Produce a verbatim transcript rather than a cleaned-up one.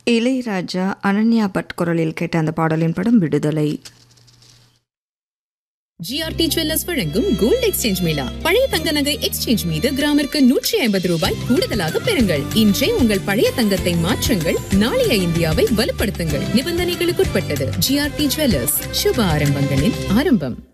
Ilaiyaraaja Ananya but குரலில் கேட்ட அந்த பாடலின் படம் விடுதலை. ஜிஆர்டி ஜுவல்லர்ஸ் வழங்கும் கோல்ட் எக்ஸ்சேஞ்ச் மேளா. பழைய தங்க நகை எக்ஸ்சேஞ்ச் மீது கிராமிற்கு நூற்றி ஐம்பது ரூபாய் கூடுதலாக பெறுங்கள். இன்றே உங்கள் பழைய தங்கத்தை மாற்றுங்கள், நாளைய இந்தியாவை வலுப்படுத்துங்கள். நிபந்தனைகளுக்குட்பட்டது. ஜிஆர்டி ஜுவல்லர்ஸ், சுப ஆரம்பங்களின் ஆரம்பம்.